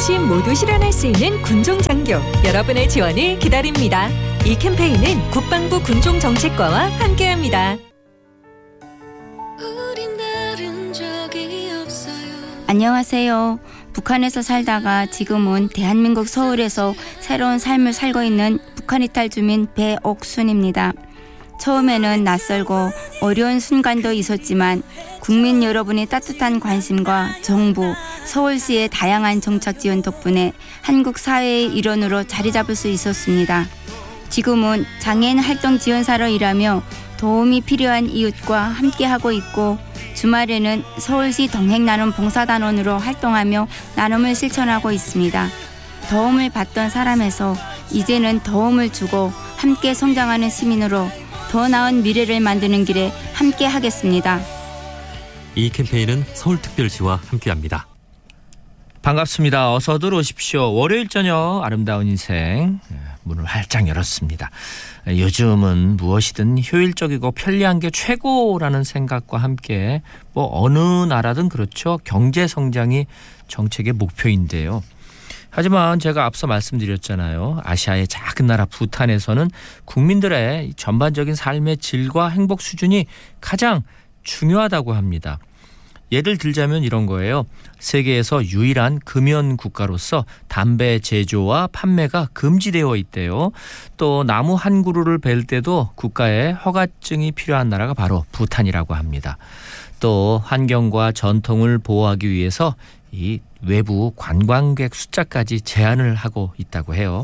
어르신 모두 실현할 수 있는 군종장교, 여러분의 지원을 기다립니다. 이 캠페인은 국방부 군종정책과와 함께합니다. 안녕하세요. 북한에서 살다가 지금은 대한민국 서울에서 새로운 삶을 살고 있는 북한 이탈 주민 배옥순입니다. 처음에는 낯설고 어려운 순간도 있었지만 국민 여러분의 따뜻한 관심과 정부, 서울시의 다양한 정책 지원 덕분에 한국 사회의 일원으로 자리 잡을 수 있었습니다. 지금은 장애인 활동 지원사로 일하며 도움이 필요한 이웃과 함께하고 있고 주말에는 서울시 동행나눔 봉사단원으로 활동하며 나눔을 실천하고 있습니다. 도움을 받던 사람에서 이제는 도움을 주고 함께 성장하는 시민으로 더 나은 미래를 만드는 길에 함께 하겠습니다. 이 캠페인은 서울특별시와 함께합니다. 반갑습니다. 어서 들어오십시오. 월요일 저녁 아름다운 인생 문을 활짝 열었습니다. 요즘은 무엇이든 효율적이고 편리한 게 최고라는 생각과 함께 어느 나라든 그렇죠. 경제 성장이 정책의 목표인데요. 하지만 제가 앞서 말씀드렸잖아요. 아시아의 작은 나라 부탄에서는 국민들의 전반적인 삶의 질과 행복 수준이 가장 중요하다고 합니다. 예를 들자면 이런 거예요. 세계에서 유일한 금연 국가로서 담배 제조와 판매가 금지되어 있대요. 또 나무 한 그루를 벨 때도 국가에 허가증이 필요한 나라가 바로 부탄이라고 합니다. 또 환경과 전통을 보호하기 위해서 이 외부 관광객 숫자까지 제한을 하고 있다고 해요.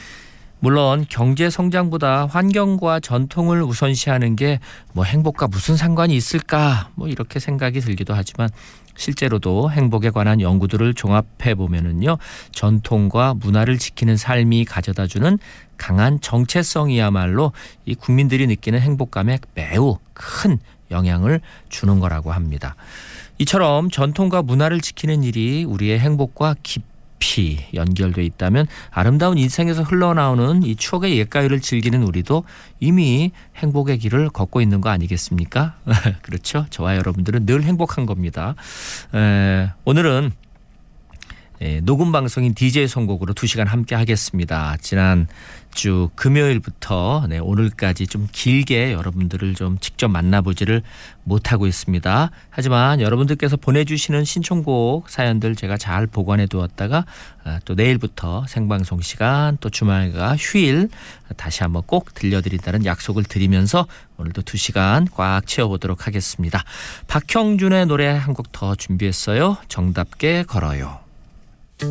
물론 경제 성장보다 환경과 전통을 우선시하는 게 행복과 무슨 상관이 있을까 이렇게 생각이 들기도 하지만 실제로도 행복에 관한 연구들을 종합해 보면은요, 전통과 문화를 지키는 삶이 가져다주는 강한 정체성이야말로 이 국민들이 느끼는 행복감에 매우 큰 영향을 주는 거라고 합니다. 이처럼 전통과 문화를 지키는 일이 우리의 행복과 깊이 연결돼 있다면 아름다운 인생에서 흘러나오는 이 추억의 옛가요를 즐기는 우리도 이미 행복의 길을 걷고 있는 거 아니겠습니까? 그렇죠. 저와 여러분들은 늘 행복한 겁니다. 오늘은 녹음 방송인 DJ 선곡으로 2시간 함께 하겠습니다. 지난주 금요일부터 오늘까지 좀 길게 여러분들을 좀 직접 만나보지를 못하고 있습니다. 하지만 여러분들께서 보내주시는 신청곡 사연들 제가 잘 보관해 두었다가 또 내일부터 생방송 시간 또 주말과 휴일 다시 한번 꼭 들려드린다는 약속을 드리면서 오늘도 2시간 꽉 채워보도록 하겠습니다. 박형준의 노래 한 곡 더 준비했어요. 정답게 걸어요.